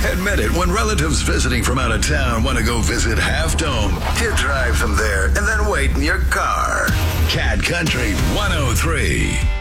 Admit it, when relatives visiting from out of town want to go visit Half Dome, you drive them there and then wait in your car. Cat Country 103.